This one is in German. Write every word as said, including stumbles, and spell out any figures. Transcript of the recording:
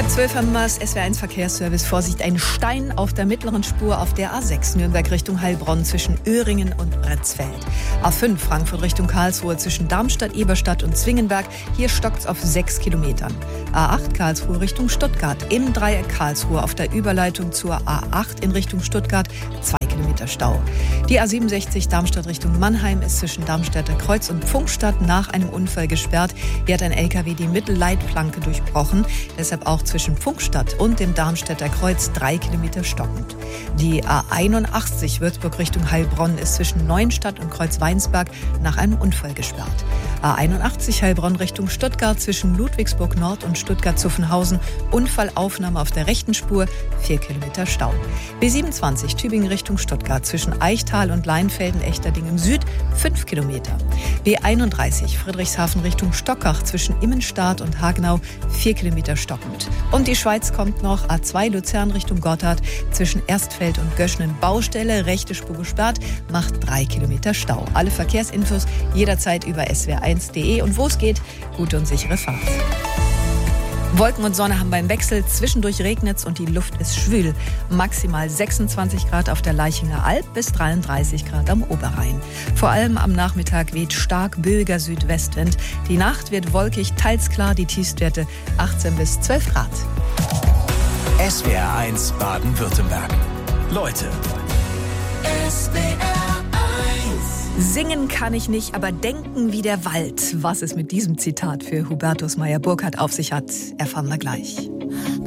Halb zwölf haben wir es, S W R eins Verkehrsservice. Vorsicht, ein Stein auf der mittleren Spur auf der A sechs Nürnberg Richtung Heilbronn zwischen Öhringen und Bretzfeld. A fünf Frankfurt Richtung Karlsruhe zwischen Darmstadt, Eberstadt und Zwingenberg. Hier stockt's auf sechs Kilometern. A acht Karlsruhe Richtung Stuttgart. Im Dreieck Karlsruhe auf der Überleitung zur A acht in Richtung Stuttgart zwei Kilometer Stau. Die A siebenundsechzig Darmstadt Richtung Mannheim ist zwischen Darmstädter Kreuz und Pfungstadt nach einem Unfall gesperrt. Hier hat ein L K W die Mittelleitplanke durchbrochen. Deshalb auch zwischen Pfungstadt und dem Darmstädter Kreuz drei Kilometer stockend. Die A einundachtzig Würzburg Richtung Heilbronn ist zwischen Neuenstadt und Kreuzweinsberg nach einem Unfall gesperrt. A einundachtzig Heilbronn Richtung Stuttgart zwischen Ludwigsburg Nord und Stuttgart-Zuffenhausen. Unfallaufnahme auf der rechten Spur, vier Kilometer Stau. B siebenundzwanzig Tübingen Richtung Stuttgart zwischen Eichtal und Leinfelden-Echterdingen Süd, fünf Kilometer. B einunddreißig Friedrichshafen Richtung Stockach zwischen Immenstadt und Hagenau, vier Kilometer stockend. Und die Schweiz kommt noch, A zwei Luzern Richtung Gotthard zwischen Erstfeld und Göschnen Baustelle, rechte Spur gesperrt, macht drei Kilometer Stau. Alle Verkehrsinfos jederzeit über S W R eins punkt de und wo es geht, gute und sichere Fahrt. Wolken und Sonne haben beim Wechsel, zwischendurch regnet's und die Luft ist schwül. Maximal sechsundzwanzig Grad auf der Laichinger Alb bis dreiunddreißig Grad am Oberrhein. Vor allem am Nachmittag weht stark böiger Südwestwind. Die Nacht wird wolkig, teils klar, die Tiefstwerte achtzehn bis zwölf Grad. S W R eins Baden-Württemberg. Leute. S W R Singen kann ich nicht, aber denken wie der Wald. Was es mit diesem Zitat für Hubertus Meyer-Burkhardt auf sich hat, erfahren wir gleich.